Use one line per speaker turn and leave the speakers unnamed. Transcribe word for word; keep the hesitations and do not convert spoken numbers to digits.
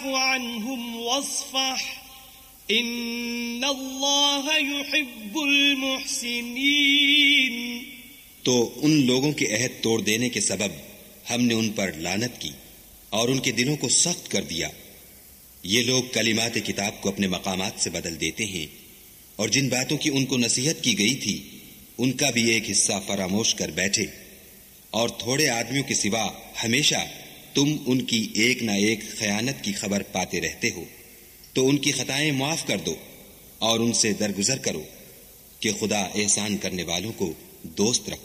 अन्हुम वस्फह इन्नल्लाह युहिब्बुल मुहसिनीन।
तो उन लोगों के अहद तोड़ देने के सबब हमने उन पर लानत की और उनके दिलों को सख्त कर दिया। ये लोग कलिमात किताब को अपने मकामात से बदल देते हैं और जिन बातों की उनको नसीहत की गई थी उनका भी एक हिस्सा फरामोश कर बैठे। और थोड़े आदमियों के सिवा हमेशा तुम उनकी एक न एक खयानत की खबर पाते रहते हो, तो उनकी खताएं माफ कर दो और उनसे दरगुजर करो कि खुदा एहसान करने वालों को दोस्त रखता